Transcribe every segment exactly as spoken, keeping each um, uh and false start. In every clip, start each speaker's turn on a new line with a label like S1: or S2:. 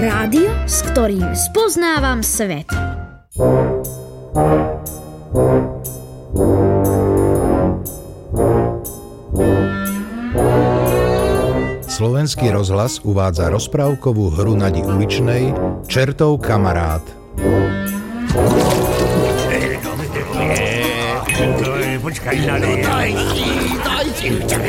S1: Rádio, s ktorým spoznávam svet.
S2: Slovenský rozhlas uvádza rozprávkovú hru Nadi Uličnej Čertov kamarát.
S3: Počkaj, Nadi. Daj si, daj si.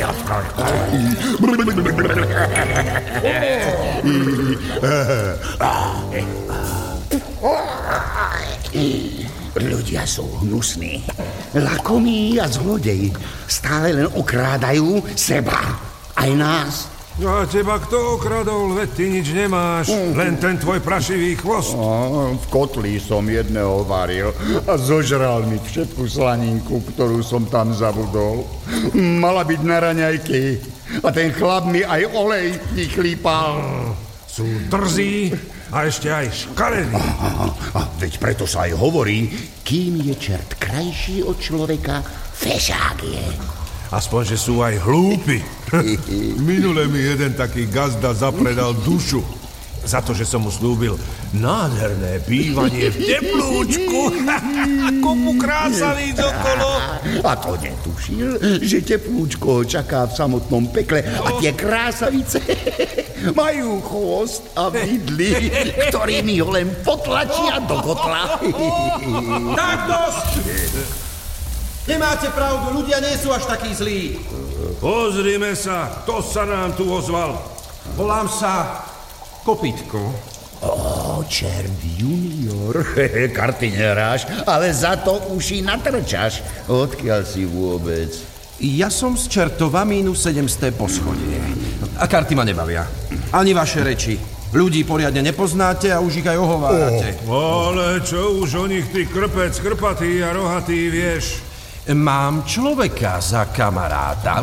S3: Ľudia sú hnusní, lakomí a zlodeji. Stále len okrádajú seba, aj nás.
S4: No a teba kto okradol? Veď ty nič nemáš, len ten tvoj prašivý chvost.
S3: O, v kotli som jedného varil a zožral mi všetku slaninku, ktorú som tam zabudol. Mala byť na raňajky a ten chlap mi aj olej vychlípal.
S4: Sú drzí a ešte aj škaredí.
S3: A, a veď preto sa aj hovorí, kým je čert krajší od človeka, fešák je.
S4: Aspoň, že sú aj hlúpi. Minule mi jeden taký gazda zapredal dušu za to, že som mu slúbil nádherné bývanie v teplúčku. Kopu krásavíc okolo.
S3: A to netušil, že teplúčko čaká v samotnom pekle a tie krásavice majú chvost a vidly, ktorými ho len potlačia do kotla.
S5: Tak dosť! Nemáte pravdu, ľudia nie sú až takí zlí.
S4: Pozrime sa, kto sa nám tu ozval.
S5: Volám sa Kopytko.
S3: Ó, čert junior, karty neráš, ale za to uši natrčaš. Odkiaľ si vôbec?
S5: Ja som z Čertova mínus sedemsté poschodie. A karty ma nebavia. Ani vaše reči. Ľudí poriadne nepoznáte a už ich aj ohovárate.
S4: Oh. Ale čo už o nich ty krpec, krpatý a rohatý vieš?
S5: Mám človeka za kamaráta.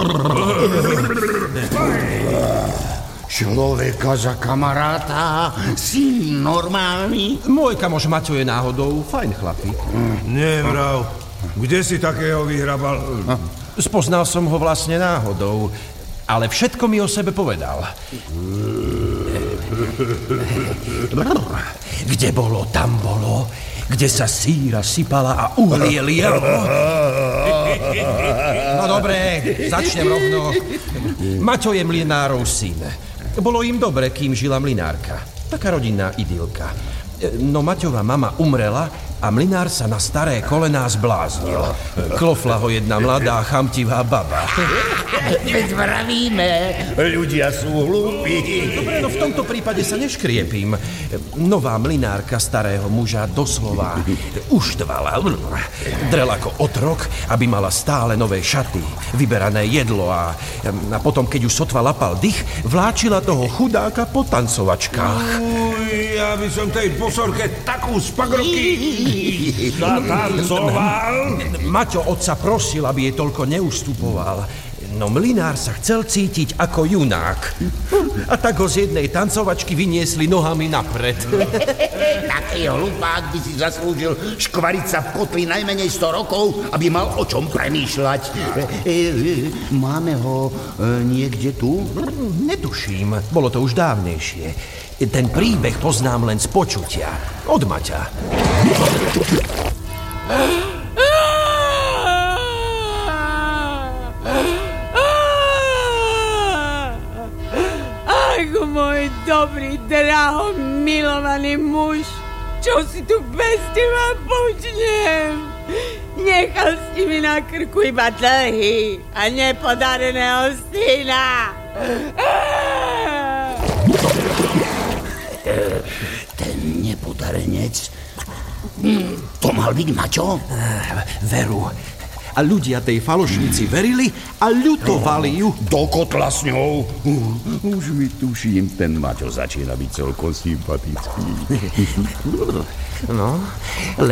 S3: Človeka za kamaráta? Si normálny?
S5: Môj kamoš Maťo je náhodou fajn chlapík.
S4: Nevrav. Kde si takého vyhrabal?
S5: Spoznal som ho vlastne náhodou, ale všetko mi o sebe povedal. Kde bolo, tam bolo. Kde sa síra sypala a uhlie lialo. No dobré, začnem rovno. Maťo je mlynárov syn. Bolo im dobre, kým žila mlynárka. Taká rodinná idylka. No Maťova mama umrela a mlynár sa na staré kolená zbláznil. Klofla ho jedna mladá, chamtivá baba.
S3: Veď vravíme, ľudia sú hlúpi.
S5: Dobre, no v tomto prípade sa neškriepím. Nová mlynárka starého muža doslova uštvala. Drel ako otrok, aby mala stále nové šaty, vyberané jedlo a, a potom, keď už sotva lapal dých, vláčila toho chudáka po tancovačkách.
S4: Uj, ja by som tej posorke takú spagroky zatancoval.
S5: Maťo otca prosil, aby jej toľko neustupoval. No mlynár sa chcel cítiť ako junák. A tak ho z jednej tancovačky vyniesli nohami napred.
S3: Taký hlupák by si zaslúžil škvariť sa v kotli najmenej sto rokov, aby mal o čom premýšľať. Máme ho niekde tu?
S5: Netuším, bolo to už dávnejšie. Ten príbeh poznám len z počutia. Od Maťa.
S6: Môj dobrý, draho, milovaný muž, čo si tu bez teba počnem? Nechal si mi na krku iba dlhy a nepodareného syna.
S3: Ten nepodarenec, to mal byť Maťo?
S5: Veru. A ľudia tej falošnici verili a ľutovali ju.
S3: Do kotla s ňou. Už mi tuším, ten Maťo začína byť celkom sympatický.
S5: No,